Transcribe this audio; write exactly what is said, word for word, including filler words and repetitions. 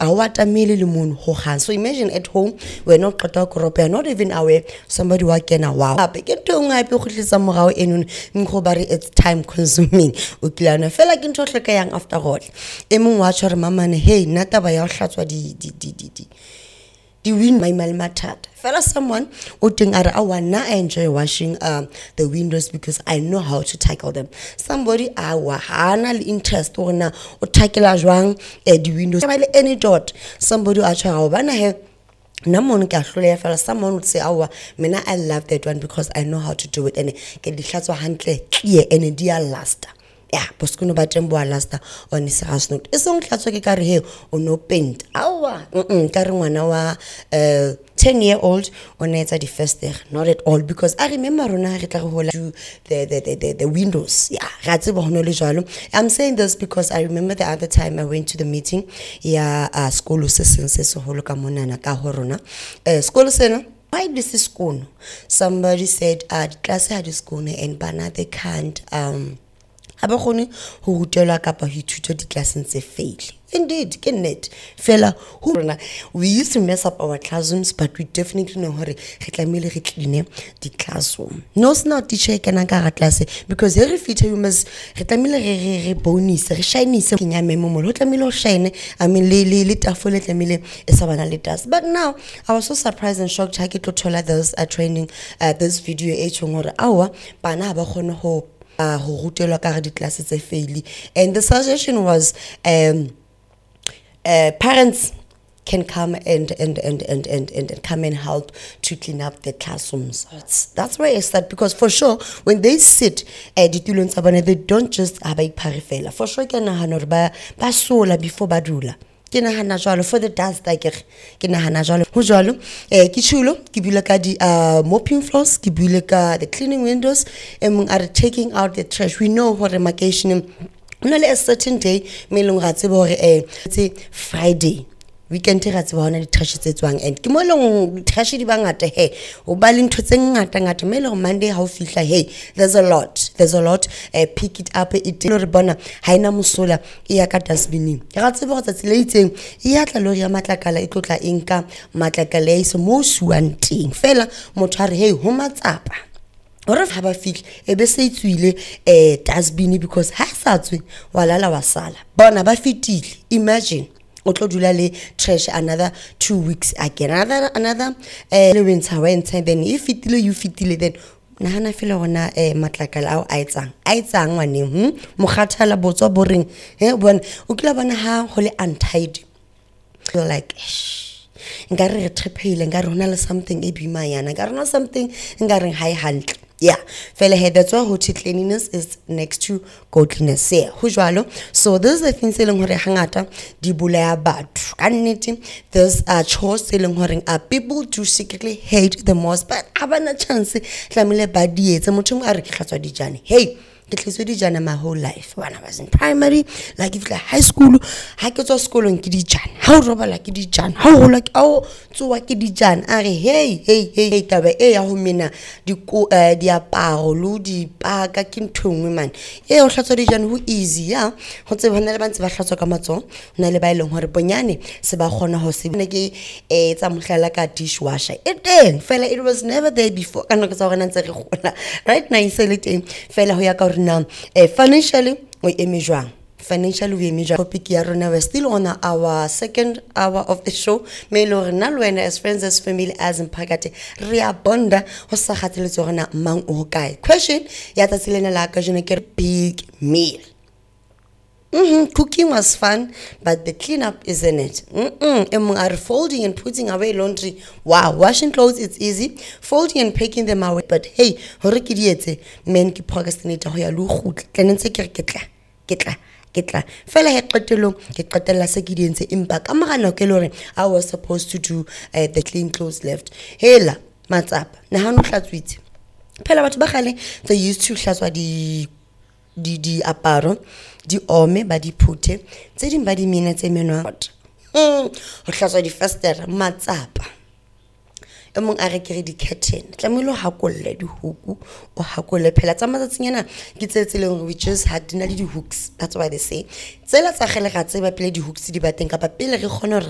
awatamele le moon ho ga. So imagine at home we're not qota go ropa, not even aware somebody wa kena wow. Ape ke ntho ngwe ape go tlisa morao eno nkgo ba re it's time consuming. O kilana fela ke ntho tleka yang after all. E mong wa tshware mamane hey nata ba ya ho hlatswa di di di di di di win my malmatata. Fella someone who think I wanna enjoy washing um the windows because I know how to tackle them. Somebody I hana interest or na or tackle jwang eh the windows. Any dot. Somebody I try bana he Namon ka hlole fela someone would say awa mina I love that one because I know how to do it and ke di hlatswa hantle clear and dia last. Yeah, poskuno ba tembo a lasta on is house note. E song hlatswa ke ka re he o no paint. Awa, mm ka re ngwana wa uh ten year old on etsa di first year. Not at all because I remember rona re tla go hola to the the the the, the windows. Yeah, ra tseba hono le jwalo. I'm saying this because I remember the other time I went to the meeting ya uh, school se seng se se holo ka monana ka ho rona. Uh, school sena why this is school? Somebody said uh class had school and bana they can't um Aba khone ho rutelwa kapa ho ithuta di classeng tse fail. Indeed, ke net. Fela ho rona we used to mess up our classrooms but we definitely know hore re tlamehile re clean di classroom. No sna teacher kana ka ga class because every feature you must re tlamehile re re re bonus re shine se kenya memo mo ho tlamehile ho shine I mean le le le tafole tlamehile e sa bana le tas. But now I was so surprised and shocked ha ke tlo thola those are training uh, this video e tshong hore awa bana ba khone ho Uh, ho rutelwa ka di classes tse fail and the suggestion was um uh, parents can come and and, and and and and come and help to clean up the classrooms. That's, that's where I start because for sure when they sit at the tulons they don't just have a parifela. For sure can nahana ba ba sola before ba dula. Ke nahana jwalo for the dust like ke nahana jwalo ho jwalo eh ke chulo ke bula ka di uh mopping floors ke bula ka the cleaning windows and are taking out the trash. We know what remarcation only a certain day me long ra tseba hore eh it's Friday weekend ra tseba hona di trash tse tswang and ke mo long trash di bangata he o ba le ntho tse ngata ngata me le Monday ha o fihla hey there's a lot there's a lot uh, pick it up it no re bona ha ina mosola e ya ka dustbin ra tseba go tsa le itseng e ya tla lori ya matlakala e tlotla enka matlakala e se mo suang teng fela motho a re hey ho matsapa ore fa ba fihla e be se itswile eh dustbin because ha sa tswe walala wasala bona ba fitile imagine otlo dula le trash another two weeks again another another eh le winter winter then if fitile you fitile then nahana fela gona eh matlakala ao a etsang a etsang ngwane hm mogathala botswa boring he bona o kila bona ha ho le untidy like ngare re trepile ngare hona le something e bima yana ngare hona something ngare high hand. Yeah, fella head that's why hotel cleanliness is next to godliness. Yeah, ho jwalo. So this is the thing seleng hore hangata di bulaya batho. Ka nnete there's a chores seleng hore uh, people do secretly hate the most but abana chance tlamile ba di etse motho a re ke hlatswa dijane. Hey, ke tletse dijana my whole life when I was in primary like if like high school ha ke tswa sekolong ke dijana ha o roba like dijana ha o like ao tsowa ke dijana are hey hey hey tabe e ya ho mina di ko di aparo lu di paka ke nthongwe man e o hlatswa dijana ho easy ya ho tseba hona le ba ntse ba hlatswa ka matso hona le ba ileng hore bonyane se ba khona ho se bone ke e tsa mohlela ka dishwasher e teng fela it was never there before kana ke tsa hore ntse re gola right now is le teng fela ho ya ka now eh, financially we emijwang financially we emijwang topic ya rona we're still on our second hour of the show me lo rena lwena as friends as family as impakate re a bonda ho sa khatheletse rona mang o kae question ya tsatsilena la ka jene ke big meal. Mm-hmm. Cooking was fun, but the cleanup isn't it? Mm-mm. Are folding and putting away laundry. Wow, washing clothes it's easy. Folding and packing them away. But hey, hore ki dietse men ki procrastinate ho ya lu khutla. Tlenentse ke re ketla, ketla, ketla. Fela he qetelo ke qetella se ki dientse empa ka morana ke lore I was supposed to do uh, the clean clothes left. Hela matsapa. Na ha no hlatswitse. Phela batho ba khale they used to hlatswa di di di aparo di ome ba di phuthe tse ding ba di mina tse menwa ho hlatswa di faster matsapa emong a re ke re di curtain tlamelo hakolle di huku o hakolle phela tsa matsatsinyana ke tse tse leng we just had dina le di hooks that's why they say tsela tsa gele ga tse ba pele di hooks di bateng ka pa pele re khona